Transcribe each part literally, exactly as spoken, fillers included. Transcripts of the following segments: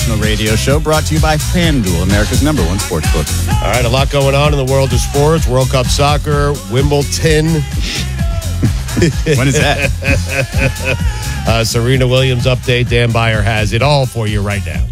National Radio Show, brought to you by FanDuel, America's number one sportsbook. All right, a lot going on in the world of sports. World Cup soccer, Wimbledon. When is that? uh, Serena Williams update. Dan Beyer has it all for you right now.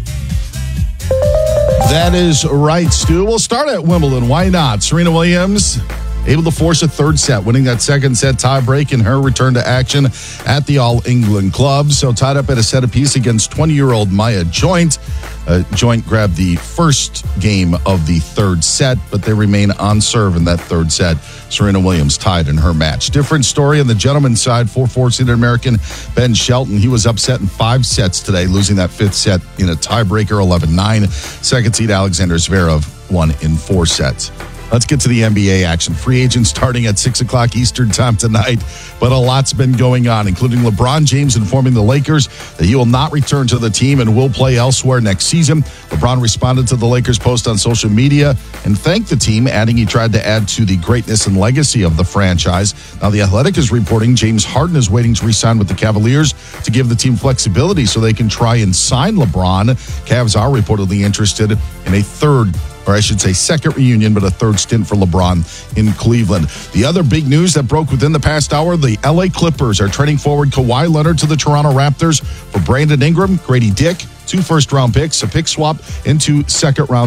That is right, Stu. We'll start at Wimbledon. Why not? Serena Williams able to force a third set, winning that second set tiebreak in her return to action at the All England Club. So tied up at a set apiece against twenty-year-old Maya Joint. Uh, Joint grabbed the first game of the third set, but they remain on serve in that third set. Serena Williams tied in her match. Different story on the gentleman's side. four four seeded American Ben Shelton. He was upset in five sets today, losing that fifth set in a tiebreaker, eleven nine. Second seed Alexander Zverev won in four sets. Let's get to the N B A action. Free agents starting at six o'clock Eastern time tonight, but a lot's been going on, including LeBron James informing the Lakers that he will not return to the team and will play elsewhere next season. LeBron responded to the Lakers' post on social media and thanked the team, adding he tried to add to the greatness and legacy of the franchise. Now, The Athletic is reporting James Harden is waiting to re-sign with the Cavaliers to give the team flexibility so they can try and sign LeBron. Cavs are reportedly interested in a third or I should say second reunion, but a third stint for LeBron in Cleveland. The other big news that broke within the past hour, the L A Clippers are trading forward Kawhi Leonard to the Toronto Raptors for Brandon Ingram, Grady Dick, two first-round picks, a pick swap, and two second-round